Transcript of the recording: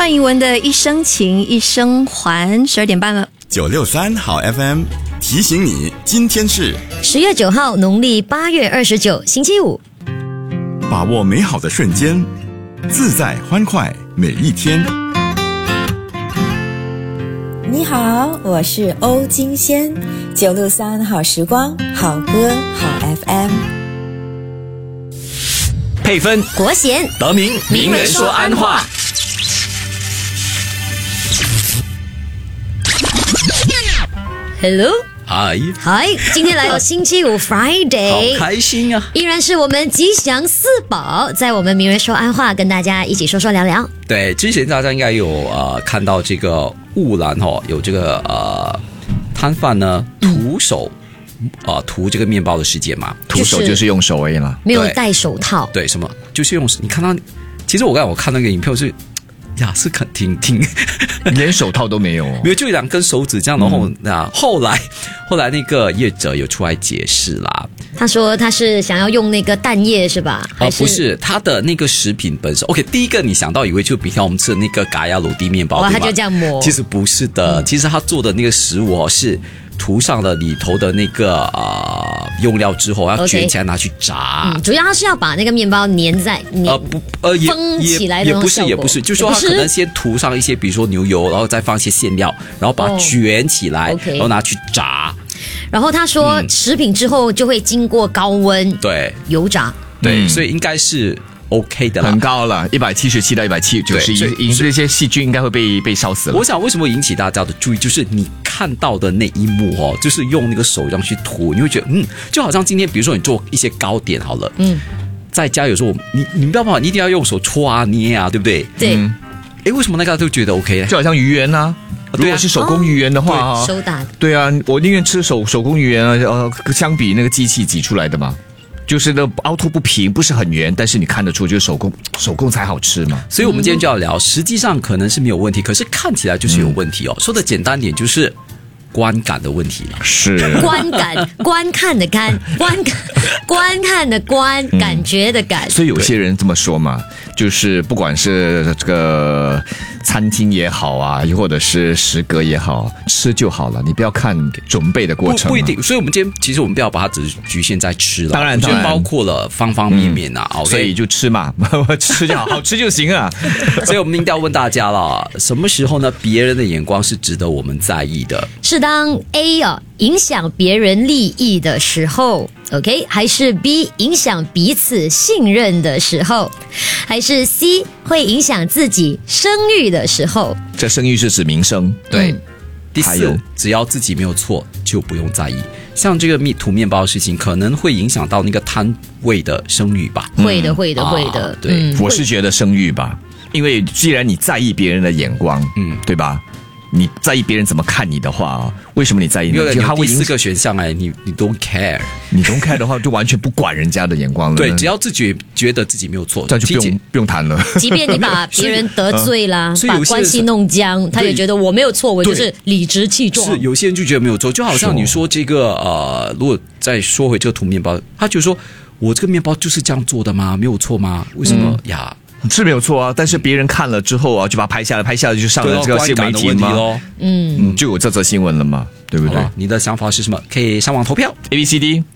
蔡英文的一生情一生还，12点半了。 963好 FM 提醒你，今天是 10月9号，农历8月29，星期五。 把握美好的瞬间，自在欢快每一天。 你好，我是欧金仙，963好时光，好歌好 FM。 配分国贤得名名人说安话。 Hello， 嗨， 今天来到星期五 Friday， 好开心啊！ 依然是我们吉祥四宝，在我们名人说安话，跟大家一起说说聊聊。 对，之前大家应该有看到这个雾兰有这个摊贩呢徒手涂这个面包的事件嘛， 徒手就是用手而已啦， 没有戴手套。 对，什么就是用你看到，其实我看那个影片是。呀，是挺连手套都没有没有，就2根手指这样。然后后来那个业者有出来解释啦。 他说他是想要用那个蛋液是吧？ 不是，他的那个食品本身。OK， 第一个你想到以为就比方我们吃的那个嘎亚鲁地面包， 哇，他就这样抹。 其实不是的，其实他做的那个食物是涂上了里头的那个用料之后，要卷起来拿去炸。 主要他是要把那个面包粘在封起来的那种效果。 也不是，就是说他可能先涂上一些，比如说牛油，然后再放一些馅料，然后把它卷起来，然后拿去炸。 然后他说，食品之后就会经过高温对油炸， 对，所以应该是 OK 的啦， 很高了，177到191，这些细菌应该会被烧死了。 我想为什么引起大家的注意，就是你看到的那一幕就是用那个手这样去涂，你会觉得就好像今天比如说你做一些糕点好了，在家有时候你不要怕，你一定要用手搓啊捏啊，对不对？ 对。 为什么大家都觉得 OK 呢？ 就好像鱼圆啊。如果是手工鱼圆的话， 手打的。对啊，我宁愿吃手工鱼圆啊，相比那个机器挤出来的嘛，就是那凹凸不平，不是很圆，但是你看得出就是手工才好吃嘛。 所以我们今天就要聊，实际上可能是没有问题，可是看起来就是有问题哦。说的简单点就是观感的问题了。 是观感，观看的看，观看的观，感觉的感。 所以有些人这么说嘛，就是不管是这个餐厅也好啊，又或者是食阁也好，吃就好了，你不要看准备的过程。 不一定，所以我们今天其实我们不要把它只局限在吃了， 当然包括了方方面面啊。 所以就吃嘛，吃就好，好吃就行啊。 所以我们一定要问大家了，什么时候呢？别人的眼光是值得我们在意的？ 是当 A 影响别人利益的时候 ，OK， 还是 B 影响彼此信任的时候，还是 C 会影响自己声誉的时候？ 这声誉是指名声， 对。第4，只要自己没有错，就不用在意。像这个涂面包的事情，可能会影响到那个摊位的声誉吧？ 会的。 对， 我是觉得声誉吧，因为既然你在意别人的眼光，对吧？你在意别人怎么看你的话，为什么你在意呢？ 因为他会第4个选项你 don't care， 你 don't care 的话，就完全不管人家的眼光了。 对，只要自己觉得自己没有错， 这就不用谈了。 即便你把别人得罪啦，把关系弄僵，他也觉得我没有错，我就是理直气壮。 是有些人就觉得没有错，就好像你说这个如果再说回这个涂面包，他就说我这个面包就是这样做的吗？没有错吗？为什么呀？ 是没有错啊，但是别人看了之后就把它拍下来就上了这个新媒体嘛，就有这则新闻了嘛，对不对？ 你的想法是什么？可以上网投票 ABCD。